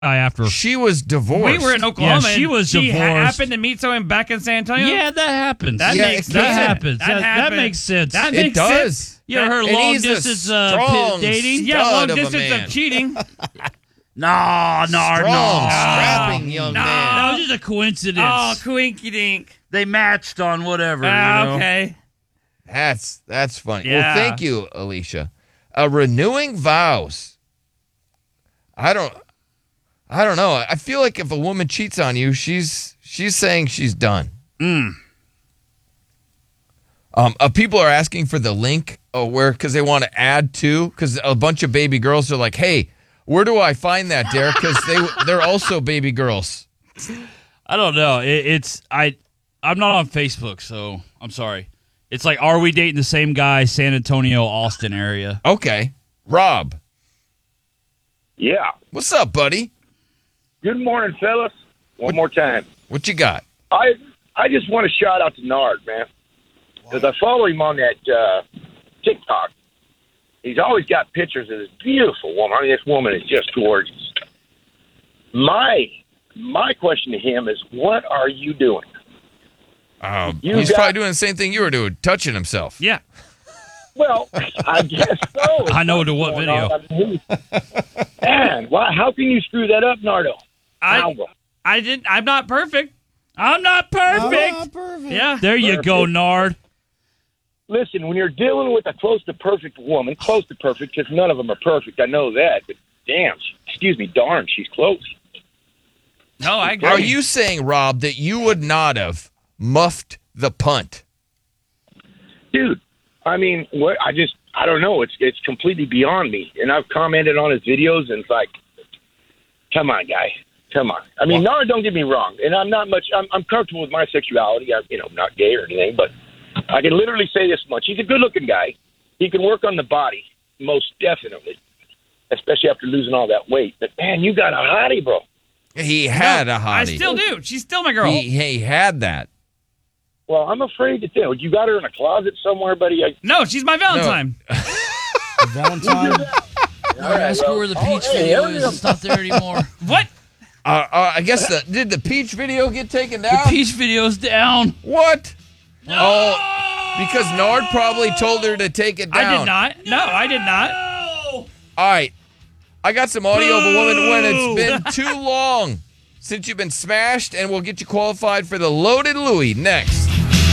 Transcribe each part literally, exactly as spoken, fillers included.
after she was divorced. We were in Oklahoma. Yeah, she was she divorced. ha- happened to meet someone back in San Antonio. Yeah, that happens. That Yeah, makes it that can. happens. That, That, that happens. makes sense. That It makes does. sense. you ever heard And long he's a distance uh, strong p- dating? Yeah, long stud of a distance man. of cheating. No, no, Strong, no. strapping young no. man. That was just a coincidence. Oh, quinky dink. They matched on whatever. Ah, you know? okay. That's that's funny. Yeah. Well, thank you, Alicia. Uh, renewing vows. I don't. I don't know. I feel like if a woman cheats on you, she's she's saying she's done. Mm. Um, uh, people are asking for the link uh, where because they want to add to because a bunch of baby girls are like, "Hey, where do I find that, Derek?" Because they they're also baby girls. I don't know. It, it's I. I'm not on Facebook, so I'm sorry. It's like, are we dating the same guy? San Antonio, Austin area. Okay, Rob, Yeah. what's up, buddy? Good morning, fellas. One more time. What you got? I I just want to shout out to Nard, man, because I follow him on that uh, TikTok. He's always got pictures of this beautiful woman. I mean, this woman is just gorgeous. My my question to him is, what are you doing? Um, You he's got- probably doing the same thing you were doing, touching himself. Yeah. Well, I guess so. I know to what Going video. on. I mean, Man, why, how can you screw that up, Nardo? I Alva. I didn't. I'm not perfect. I'm not perfect. Yeah. There you Perfect. go, Nard. Listen, when you're dealing with a close to perfect woman, close to perfect, because none of them are perfect, I know that, but damn, she- excuse me, darn, she's close. No, I agree. Are you saying, Rob, that you would not have muffed the punt? Dude, I mean, what? I just, I don't know. It's it's completely beyond me. And I've commented on his videos, and it's like, come on, guy. Come on. I mean, no, don't get me wrong. And I'm not much, I'm, I'm comfortable with my sexuality. I'm, you know, not gay or anything, but I can literally say this much. He's a good-looking guy. He can work on the body, most definitely, especially after losing all that weight. But, man, you got a hottie, bro. He had No, a hottie. I still do. She's still my girl. He, he had that. Well, I'm afraid to tell. You got her in a closet somewhere, buddy? I, No, she's my Valentine. Valentine. all right, Ask her well, where the oh, peach hey, video there is. you It's not there anymore. What? Uh, uh, I guess the did the peach video get taken down? The peach video's down. What? Oh, because Nard probably told her to take it down. I did not. No, I did not. All right. I got some audio of a woman when it's been too long since you've been smashed, and we'll get you qualified for the Loaded Louie next.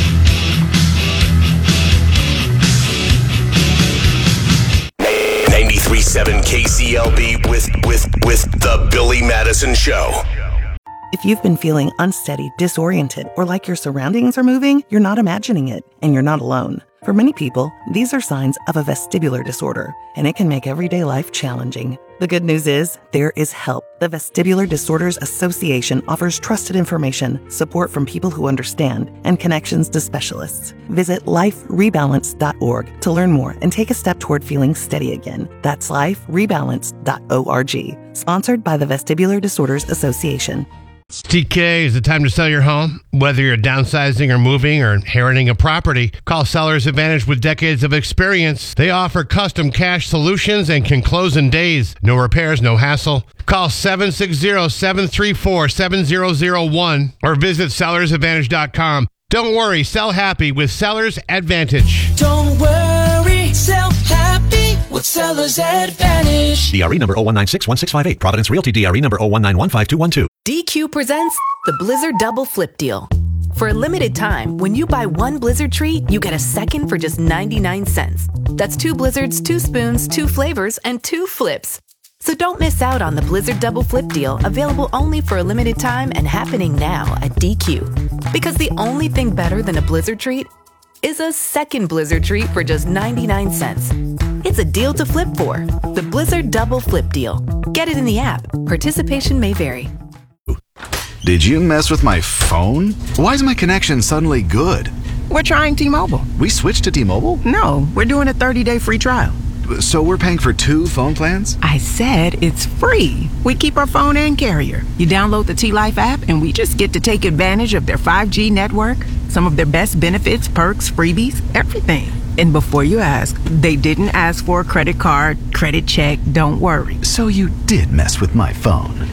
ninety-three point seven K C L B with, with, with The Billy Madison Show. If you've been feeling unsteady, disoriented, or like your surroundings are moving, you're not imagining it, and you're not alone. For many people, these are signs of a vestibular disorder, and it can make everyday life challenging. The good news is, there is help. The Vestibular Disorders Association offers trusted information, support from people who understand, and connections to specialists. Visit life rebalance dot org to learn more and take a step toward feeling steady again. That's life rebalance dot org. Sponsored by the Vestibular Disorders Association. T K, is it time to sell your home? Whether you're downsizing or moving or inheriting a property, call Sellers Advantage with decades of experience. They offer custom cash solutions and can close in days. No repairs, no hassle. Call seven six zero, seven three four, seven zero zero one or visit sellers advantage dot com. Don't worry, sell happy with Sellers Advantage. Don't worry, sell happy with Sellers Advantage. D R E number zero one nine six one six five eight. Providence Realty D R E number zero one nine one five two one two. D Q presents the Blizzard Double Flip Deal. For a limited time, when you buy one Blizzard treat, you get a second for just ninety-nine cents. That's two Blizzards, two spoons, two flavors, and two flips. So don't miss out on the Blizzard Double Flip Deal, available only for a limited time and happening now at D Q. Because the only thing better than a Blizzard treat is a second Blizzard treat for just ninety-nine cents. It's a deal to flip for. The Blizzard Double Flip Deal. Get it in the app. Participation may vary. Did you mess with my phone? Why is my connection suddenly good? We're trying T-Mobile. We switched to T-Mobile? No, we're doing a thirty-day free trial. So we're paying for two phone plans? I said it's free. We keep our phone and carrier. You download the T-Life app and we just get to take advantage of their five G network, some of their best benefits, perks, freebies, everything. And before you ask, they didn't ask for a credit card, credit check, don't worry. So you did mess with my phone.